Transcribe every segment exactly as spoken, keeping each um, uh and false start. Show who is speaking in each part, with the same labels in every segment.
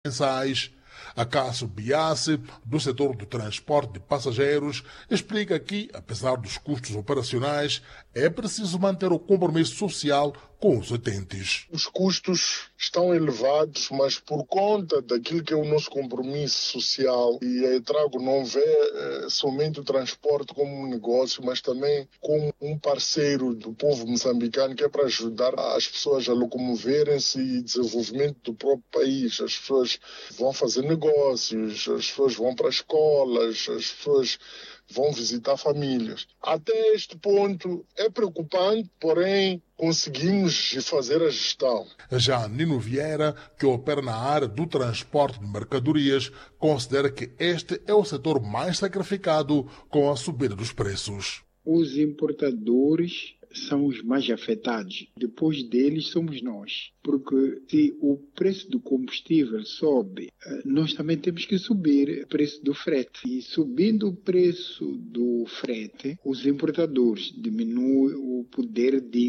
Speaker 1: mensais. Acácio Biassi, do setor do transporte de passageiros, explica que, apesar dos custos operacionais, é preciso manter o compromisso social com os utentes.
Speaker 2: Os custos estão elevados, mas por conta daquilo que é o nosso compromisso social, e a Etrago não vê eh, somente o transporte como um negócio, mas também como um parceiro do povo moçambicano, que é para ajudar as pessoas a locomoverem-se e desenvolvimento do próprio país. As pessoas vão fazer negócios, as pessoas vão para escolas, as pessoas vão visitar famílias. Até este ponto é preocupante, porém conseguimos fazer a gestão.
Speaker 1: Já Nino Vieira, que opera na área do transporte de mercadorias, considera que este é o setor mais sacrificado com a subida dos preços.
Speaker 3: Os importadores são os mais afetados. Depois deles somos nós. Porque se o preço do combustível sobe, nós também temos que subir o preço do frete. E subindo o preço do frete, os importadores diminuem o poder de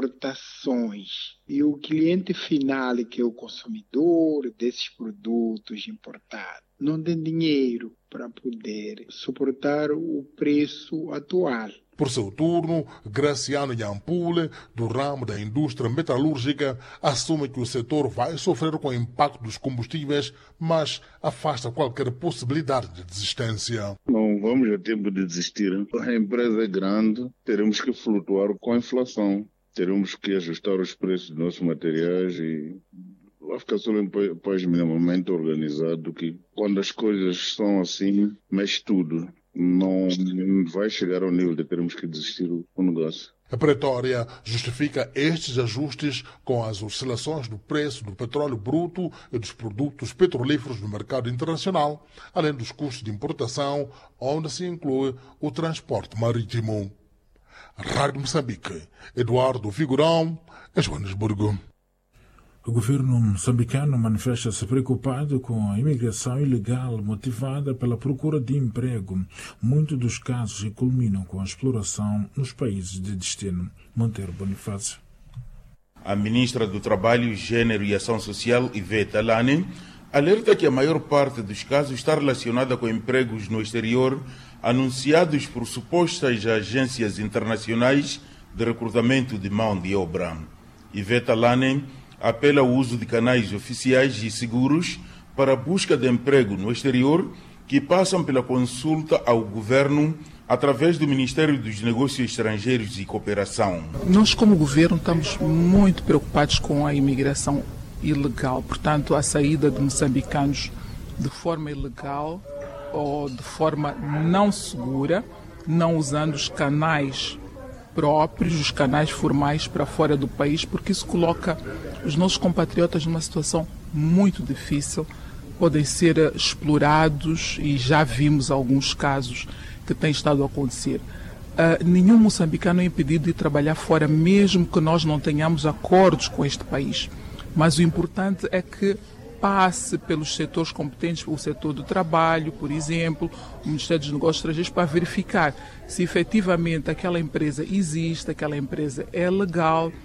Speaker 3: importações. E o cliente final, que é o consumidor desses produtos importados, não tem dinheiro para poder suportar o preço atual.
Speaker 1: Por seu turno, Graciano Yampule, do ramo da indústria metalúrgica, assume que o setor vai sofrer com o impacto dos combustíveis, mas afasta qualquer possibilidade de desistência.
Speaker 4: Não vamos a tempo de desistir. A empresa é grande, teremos que flutuar com a inflação. Teremos que ajustar os preços dos nossos materiais e vai ficar só em país minimamente organizado, que quando as coisas são assim, mexe tudo. Não vai chegar ao nível de termos que desistir do negócio.
Speaker 1: A Pretória justifica estes ajustes com as oscilações do preço do petróleo bruto e dos produtos petrolíferos no mercado internacional, além dos custos de importação, onde se inclui o transporte marítimo. Rádio Moçambique, Eduardo Figurão, Joanesburgo.
Speaker 5: O governo moçambicano manifesta-se preocupado com a imigração ilegal motivada pela procura de emprego. Muitos dos casos culminam com a exploração nos países de destino. Monteiro Bonifácio.
Speaker 6: A ministra do Trabalho, Gênero e Ação Social, Ivete Alane, alerta que a maior parte dos casos está relacionada com empregos no exterior anunciados por supostas agências internacionais de recrutamento de mão de obra. Ivete Alane apela ao uso de canais oficiais e seguros para a busca de emprego no exterior, que passam pela consulta ao governo através do Ministério dos Negócios Estrangeiros e Cooperação.
Speaker 7: Nós, como governo, estamos muito preocupados com a imigração ilegal, portanto, a saída de moçambicanos de forma ilegal ou de forma não segura, não usando os canais próprios, os canais formais para fora do país, porque isso coloca os nossos compatriotas numa situação muito difícil, podem ser explorados e já vimos alguns casos que têm estado a acontecer. Uh, nenhum moçambicano é impedido de trabalhar fora, mesmo que nós não tenhamos acordos com este país. Mas o importante é que passe pelos setores competentes, o setor do trabalho, por exemplo, o Ministério dos Negócios Estrangeiros, para verificar se efetivamente aquela empresa existe, aquela empresa é legal, uh,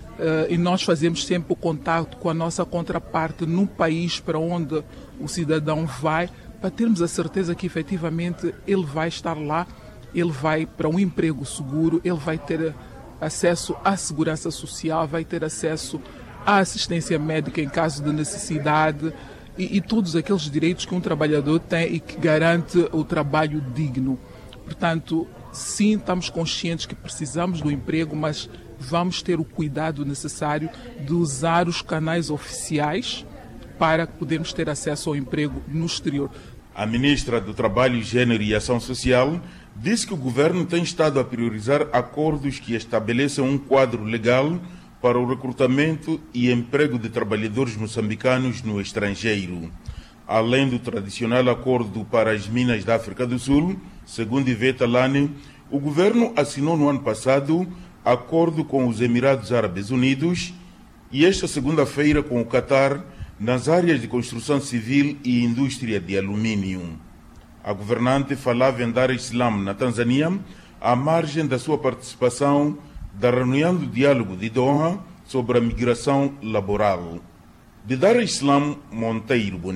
Speaker 7: e nós fazemos sempre o contato com a nossa contraparte no país para onde o cidadão vai, para termos a certeza que efetivamente ele vai estar lá, ele vai para um emprego seguro, ele vai ter acesso à segurança social, vai ter acesso à assistência médica em caso de necessidade e, e todos aqueles direitos que um trabalhador tem e que garante o trabalho digno. Portanto, sim, estamos conscientes que precisamos do emprego, mas vamos ter o cuidado necessário de usar os canais oficiais para podermos ter acesso ao emprego no exterior.
Speaker 6: A ministra do Trabalho, Gênero e Ação Social disse que o governo tem estado a priorizar acordos que estabeleçam um quadro legal para o recrutamento e emprego de trabalhadores moçambicanos no estrangeiro. Além do tradicional acordo para as minas da África do Sul, segundo Ivete Alane, o governo assinou no ano passado acordo com os Emirados Árabes Unidos e esta segunda-feira com o Catar nas áreas de construção civil e indústria de alumínio. A governante falava em Dar es Salaam, na Tanzânia, à margem da sua participação da reunião do diálogo de Doha sobre a migração laboral. De Dar es Salaam, Monteiro Bonifácio.